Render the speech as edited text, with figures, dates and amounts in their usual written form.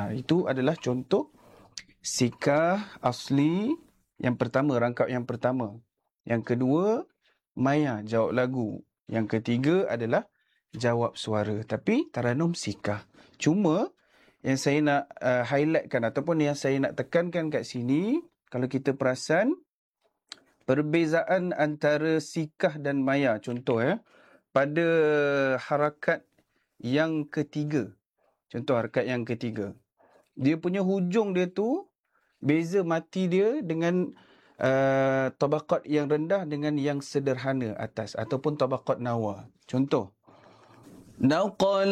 Itu adalah contoh sikah asli yang pertama, rangkap yang pertama. Yang kedua, maya, jawab lagu. Yang ketiga adalah jawab suara. Tapi taranum sikah. Cuma yang saya nak highlightkan ataupun yang saya nak tekankan kat sini, kalau kita perasan, perbezaan antara sikah dan maya, contoh pada harakat yang ketiga. Contoh harakat yang ketiga. Dia punya hujung dia tu, beza mati dia dengan tabaqat yang rendah dengan yang sederhana atas ataupun tabaqat nawa. Contoh, naqal